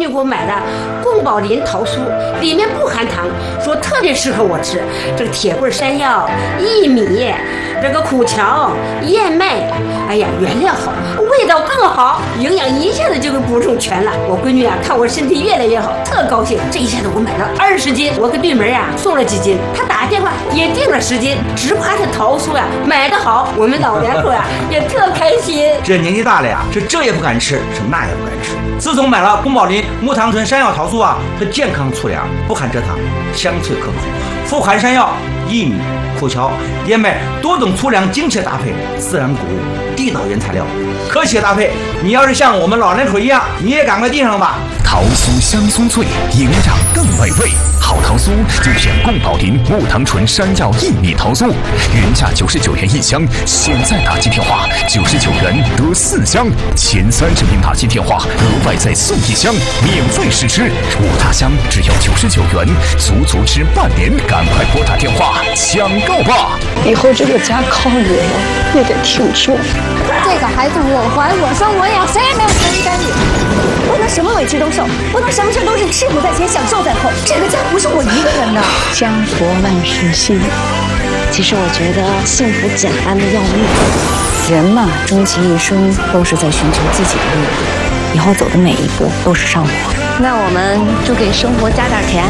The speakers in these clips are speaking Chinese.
给我买的宫保林桃酥，里面不含糖，说特别适合我吃。这个铁棍山药、薏米，这个苦荞、燕麦，哎呀，原料好，味道更好，营养一下子就给补充全了。我闺女啊，看我身体越来越好，特高兴。这一下子我买了20斤，我给对门啊送了几斤，他打电话也订了10斤，直夸这桃酥呀买得好，我们老两口呀也特开心。 这年纪大了呀，是这也不敢吃，是那也不敢吃。自从买了宫保林木糖醇山药桃酥啊，是健康粗粮，不含蔗糖，香脆可口，富含山药、薏米、苦荞、燕麦多种粗粮精确搭配，自然谷物，地道原材料，科学搭配。你要是像我们老两口一样，你也赶快订上吧。 桃酥香酥脆，营养更美味。好桃酥就选宫保林木糖醇山药薏米桃酥，原价99元1箱，现在打击电话99元得4箱，前30名打击电话额外再送1箱，免费试吃。5大箱只要99元，足吃半年，赶快拨打电话抢购吧！ 以后这个家靠你了，你得挺住。 这个孩子我怀我生我养，谁也没有权利干预。不能什么委屈都受，不能什么事都是吃苦在前，享受在后。这个家不是我一个人的。 家国万事兴。其实我觉得幸福简单的要命。人嘛，终其一生都是在寻求自己的路，以后走的每一步都是上坡。那我们就给生活加点甜。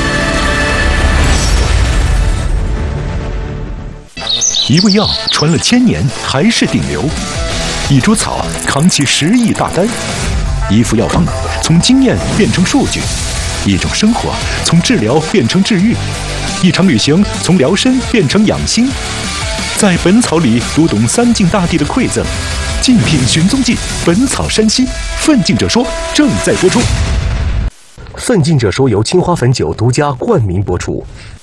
一味药传了1000年还是顶流，一株草扛起10亿大单，一副药方从经验变成数据，一种生活从治疗变成治愈，一场旅行从疗身变成养心。在本草里读懂三晋大地的馈赠，竞品寻踪记，本草山西，奋进者说正在播出。 奋进者说由青花汾酒独家冠名播出。